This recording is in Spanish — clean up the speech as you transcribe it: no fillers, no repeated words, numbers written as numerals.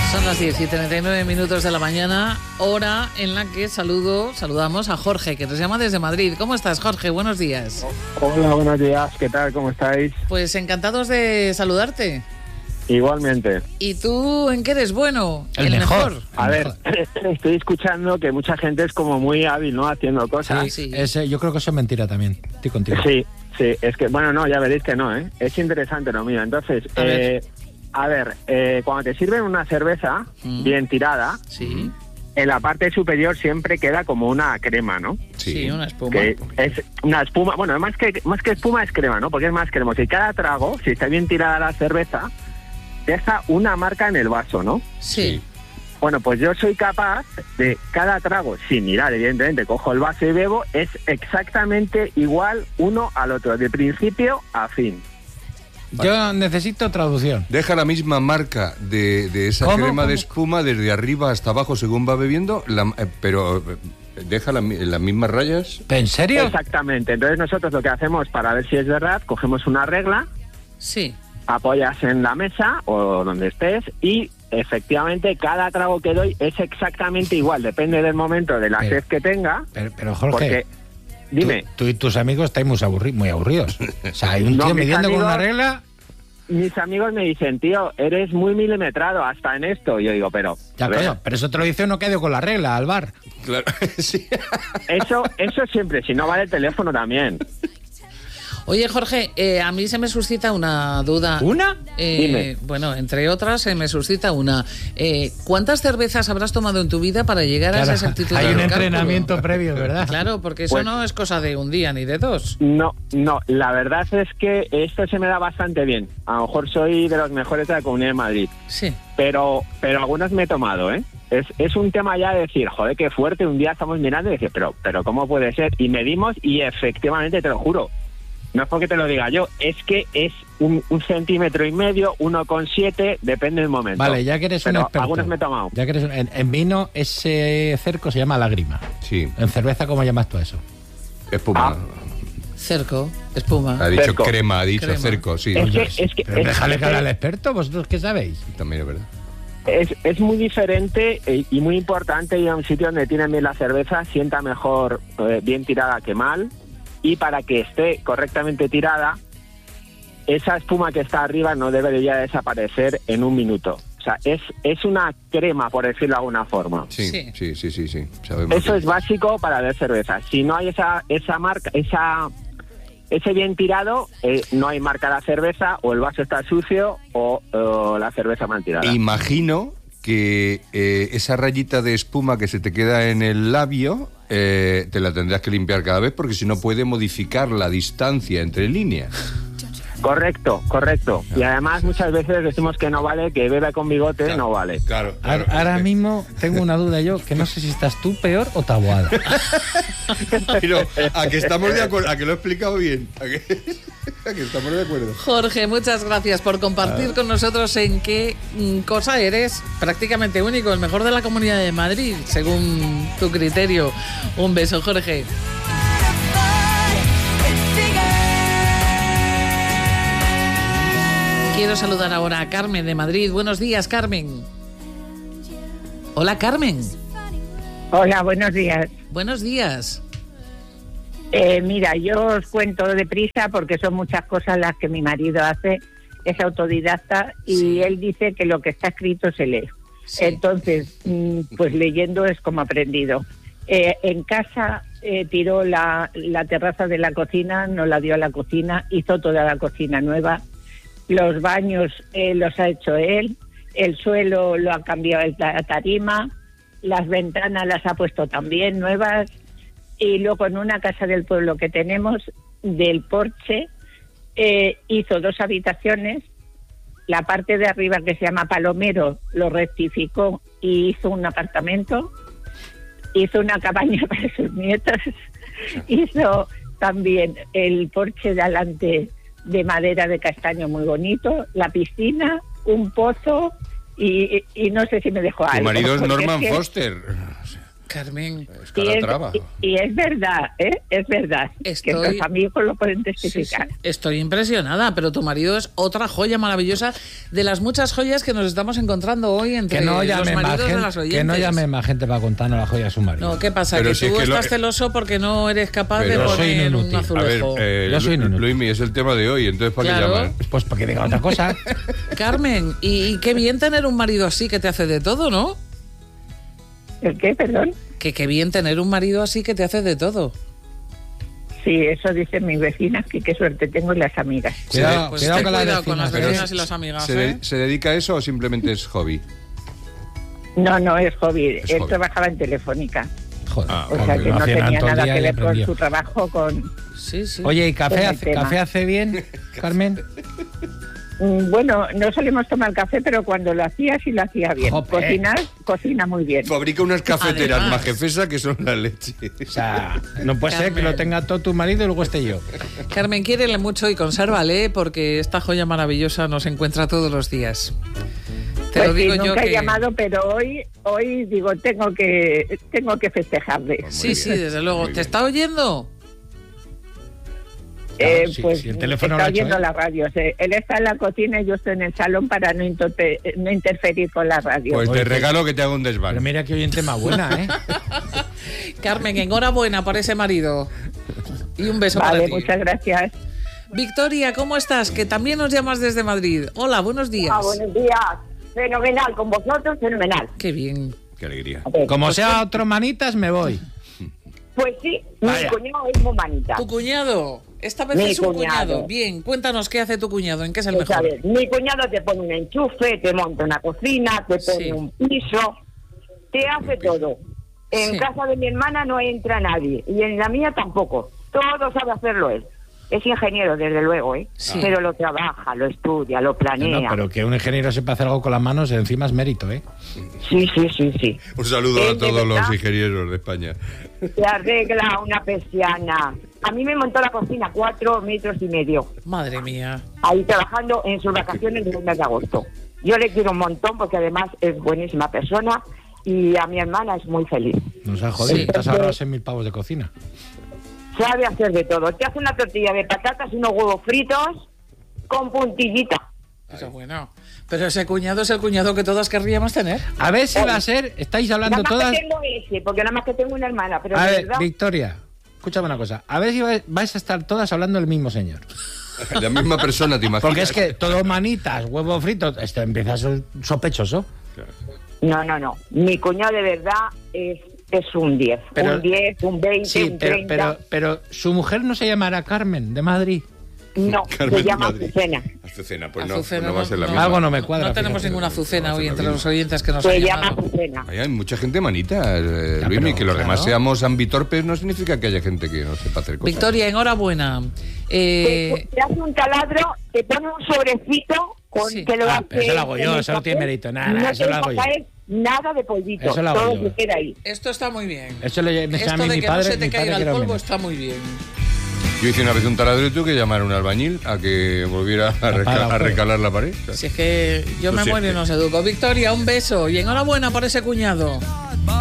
Son las 10:39 de la mañana, hora en la que saludamos a Jorge, que nos llama desde Madrid. ¿Cómo estás, Jorge? Buenos días. Hola, buenos días. ¿Qué tal? ¿Cómo estáis? Pues encantados de saludarte. Igualmente. ¿Y tú en qué eres bueno? El mejor. A ver, estoy escuchando que mucha gente es como muy hábil, ¿no? Haciendo cosas. Sí. Yo creo que eso es mentira también. Estoy contigo. Sí, es que, bueno, no, ya veréis que no, ¿eh? Es interesante lo mío. Entonces, cuando te sirven una cerveza bien tirada, Sí. en la parte superior siempre queda como una crema, ¿no? Sí, una espuma. Que es una espuma, bueno, más que espuma es crema, ¿no? Porque es más cremoso. Y cada trago, si está bien tirada la cerveza, deja una marca en el vaso, ¿no? Sí. Bueno, pues yo soy capaz de cada trago, sin mirar, evidentemente, cojo el vaso y bebo, es exactamente igual uno al otro, de principio a fin. Yo necesito traducción. Deja la misma marca de esa crema de espuma desde arriba hasta abajo según va bebiendo, pero deja las mismas rayas. ¿En serio? Exactamente. Entonces nosotros lo que hacemos para ver si es verdad, cogemos una regla, Sí. apoyas en la mesa o donde estés y efectivamente cada trago que doy es exactamente igual, depende del momento de la sed que tenga. Pero Jorge, porque, dime. Tú y tus amigos estáis muy aburridos. O sea, hay un No, tío mis midiendo con amigos- una regla. Mis amigos me dicen, tío, eres muy milimetrado hasta en esto. Yo digo, pero... Ya, a ver, coño, pero eso te lo dice uno que ha ido con la regla al bar. Claro, sí. Eso siempre, si no vale el teléfono también. Oye, Jorge, a mí se me suscita una duda. ¿Una? Dime. Bueno, entre otras, se me suscita una. ¿Cuántas cervezas habrás tomado en tu vida para llegar a esa Claro, exactitud hay del un cálculo? entrenamiento previo, ¿verdad? Claro, porque eso Pues- no es cosa de un día ni de dos. No, la verdad es que esto se me da bastante bien. A lo mejor soy de los mejores de la Comunidad de Madrid. Sí. Pero algunas me he tomado, ¿eh? Es un tema ya de decir, joder, qué fuerte. Un día estamos mirando y decir, pero ¿cómo puede ser? Y medimos y efectivamente, te lo juro, no es porque te lo diga yo, es que es un centímetro y medio, 1,7, depende del momento. Vale, ya que eres un Pero experto. algunas me he tomado. Ya que eres en vino, ese cerco se llama lágrima. Sí, En cerveza, ¿cómo llamas tú a eso? espuma. Cerco, espuma. Ha dicho Cerco. crema, ha dicho Crema. cerco, sí. Es que Pero déjale cara al experto, ¿vosotros qué sabéis? También es verdad. es muy diferente y muy importante ir a un sitio donde tienen bien la cerveza, sienta mejor bien tirada que mal, y para que esté correctamente tirada, esa espuma que está arriba no debería desaparecer en un minuto. O sea, es una crema, por decirlo de alguna forma. Sí. Sabemos Eso que- es básico para ver cerveza. Si no hay esa marca, ese bien tirado, no hay marca de la cerveza, o el vaso está sucio, o la cerveza mal tirada. Imagino que esa rayita de espuma que se te queda en el labio te la tendrás que limpiar cada vez porque si no puede modificar la distancia entre líneas. Correcto. Y además muchas veces decimos que no vale, que bebe con bigote, no vale. Claro. Ahora mismo tengo una duda yo, que no sé si estás tú peor o Taboada. Pero a que estamos de acuerdo, a que lo he explicado bien, a que estamos de acuerdo. Jorge, muchas gracias por compartir con nosotros en qué cosa eres prácticamente único, el mejor de la Comunidad de Madrid, según tu criterio. Un beso, Jorge. Quiero saludar ahora a Carmen de Madrid. Buenos días, Carmen. Hola, Carmen. Hola, buenos días. Buenos días. Mira, yo os cuento deprisa porque son muchas cosas las que mi marido hace, es autodidacta y él dice que lo que está escrito se lee. Sí. Entonces, pues leyendo es como aprendido. En casa tiró la terraza de la cocina, nos la dio a la cocina, hizo toda la cocina nueva. Los baños los ha hecho él, el suelo lo ha cambiado la tarima, las ventanas las ha puesto también nuevas, y luego en una casa del pueblo que tenemos, del porche, hizo 2 habitaciones, la parte de arriba que se llama Palomero lo rectificó y hizo un apartamento, hizo una cabaña para sus nietos, hizo también el porche de adelante de madera de castaño muy bonito, la piscina, un pozo y no sé si me dejó Tu algo. marido es porque Norman es que- Foster. Carmen, Es Calatrava. Y es verdad, ¿eh? Es verdad. Que Estoy- los amigos lo pueden sí, sí, testificar. estoy impresionada, pero tu marido es otra joya maravillosa de las muchas joyas que nos estamos encontrando hoy entre Que no los llame más maridos de las gente, oyentes. que no llame más gente para contarnos la joya de su marido. No, ¿qué pasa? Pero que si tú es que estás lo- celoso porque no eres capaz de Pero- Soy poner un inútil. A ver, azulejo. Yo soy inútil. Luismi, es el tema de hoy, entonces ¿para Claro. qué llamar? Pues para que diga otra cosa. Carmen, y qué bien tener un marido así que te hace de todo, ¿no? ¿El qué, perdón? Que qué bien tener un marido así que te hace de todo. Sí, eso dicen mis vecinas, que qué suerte tengo y las amigas. Cuidado, Pues cuidado ten con las cuidado con las vecinas. vecinas y las amigas, ¿Se, ¿eh? ¿Se dedica a eso o simplemente es hobby? No, es hobby. Es Él hobby. trabajaba en Telefónica. Joder, Ah, O sea joder, que lo no hacían tenía todo el nada día que y ver con aprendió. su trabajo con... Sí, sí. Oye, ¿y Con el tema. café hace bien, Carmen? Bueno, no solemos tomar café, pero cuando lo hacía, sí lo hacía bien. Jope. Cocina muy bien. Fabrica unas cafeteras Además. majefesa que son la leche. O sea, no puede ser que Carmen. lo tenga todo tu marido y luego esté yo. Carmen, quiérele mucho y consérvale porque esta joya maravillosa nos encuentra todos los días. Te Pues lo digo sí, yo nunca que... he llamado, pero hoy digo, tengo que festejarle. Muy Sí, bien, sí, desde luego. muy ¿Te bien. está oyendo? Claro, sí, Pues sí, el teléfono está lo ha hecho oyendo él. la radio. Él está en la cocina y yo estoy en el salón para no interferir con la radio. Pues Oye, te regalo que te haga un Pero desván. mira que oyente más buena, ¿eh? Carmen, enhorabuena por ese marido. Y un beso para Vale, ti. muchas gracias. Victoria, ¿cómo estás? Que también nos llamas desde Madrid. Hola, buenos días. Buenos días. Fenomenal, con vosotros, fenomenal. Qué bien. Qué alegría. A ver, Como sea otro manitas, me voy. Pues sí, Vaya. mi cuñado es muy manita. Tu cuñado. Esta vez Mi es un cuñado. cuñado. Bien, cuéntanos qué hace tu cuñado, en qué es el Pues, a mejor. ver, mi cuñado te pone un enchufe, te monta una cocina, te pone Sí. un piso, te hace todo. En Sí. casa de mi hermana no entra nadie y en la mía tampoco. Todo sabe hacerlo él. Es ingeniero, desde luego, ¿eh? Sí. Pero lo trabaja, lo estudia, lo planea. No, pero que un ingeniero sepa hacer algo con las manos, encima es mérito, ¿eh? Sí, sí, sí, sí. Un saludo Él a de todos los verdad ingenieros de España. te arregla una persiana. A mí me montó la cocina 4,5 metros. Madre mía. Ahí trabajando en sus vacaciones del mes de agosto. Yo le quiero un montón porque además es buenísima persona y a mi hermana es muy feliz. Nos ha jodido. Sí. Te has ahorrado 6.000 pavos de cocina. Sabe hacer de todo. Te hace una tortilla de patatas y unos huevos fritos con puntillita. Eso bueno. Pero ese cuñado es el cuñado que todas querríamos tener. A ver si va a ser, estáis hablando Nada más todas... que tengo ese, porque nada más que tengo una hermana, pero A de ver, verdad... Victoria, escúchame una cosa. A ver si vais a estar todas hablando del mismo señor. La misma persona, ¿te imaginas? Porque es que todo manitas, huevos fritos, esto empieza a ser sospechoso. No. Mi cuñado de verdad es un 10. Pero- Un 10, un 20, Sí, un 30. pero su mujer no se llamará Carmen, de Madrid. No, Carmen se llama Madrid. Azucena. Azucena, pues Azucena, no va a ser la no. misma. Algo no me cuadra. No tenemos fíjate. ninguna azucena No va a hoy ser la entre misma. los oyentes que nos Se han llama llamado. Azucena. Ahí hay mucha gente manita, Ya, Luismi, pero, que los claro. demás seamos ambitorpes no significa que haya gente que no sepa hacer cosas. Victoria, enhorabuena. Te hace un taladro, te pone un sobrecito con Sí. que lo Ah, hace pero eso lo hago yo, en el eso no tiene papel, mérito, nada, no eso te lo hago yo. deja caer nada de polvito, Eso lo hago todo yo. se queda ahí. Esto está muy bien. Eso le enseña Esto a mí de mi que padre. no se te mi padre caiga que el era polvo menos. está muy bien. Yo hice una vez un taladro y tuve que llamar a un albañil a que volviera a recalar la pared. Si es que yo Lo me muero y siento. no os educo. Victoria, un beso y enhorabuena por ese cuñado.